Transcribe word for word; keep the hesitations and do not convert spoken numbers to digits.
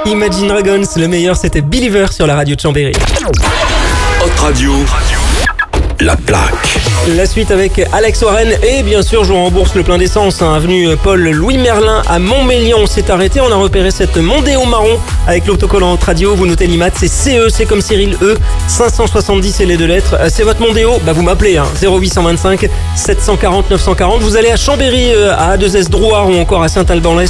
Imagine Dragons, le meilleur c'était Believer sur la radio de Chambéry. Hot Radio, la plaque. La suite avec Alex Warren et bien sûr jouant en bourse le plein d'essence, hein, avenue Paul-Louis Merlin à Montmélian. On s'est arrêté, on a repéré cette Mondeo marron avec l'autocollant Hot Radio. Vous notez l'I M A T, c'est C E, c'est comme Cyril E, cinq cent soixante-dix et les deux lettres. C'est votre Mondeo, bah vous m'appelez, hein, zéro huit cent vingt-cinq sept cent quarante neuf cent quarante. Vous allez à Chambéry, à A deux S Drouard ou encore à Saint-Alban-l'Est.